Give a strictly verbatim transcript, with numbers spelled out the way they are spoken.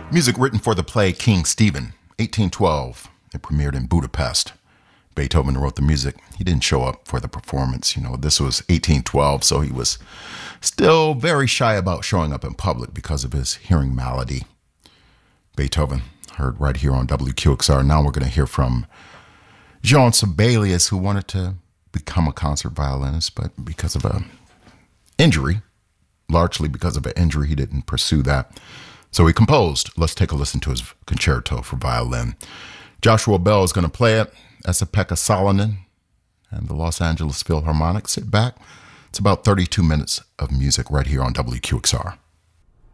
Music written for the play King Stephen, eighteen twelve. It premiered in Budapest. Beethoven wrote the music. He didn't show up for the performance. You know, this was eighteen twelve, so he was still very shy about showing up in public because of his hearing malady. Beethoven, heard right here on W Q X R. Now we're going to hear from Jean Sibelius, who wanted to become a concert violinist, but because of a injury, largely because of an injury, he didn't pursue that. So he composed. Let's take a listen to his concerto for violin. Joshua Bell is going to play it. Esa-Pekka Salonen and the Los Angeles Philharmonic. Sit back. It's about thirty-two minutes of music right here on W Q X R.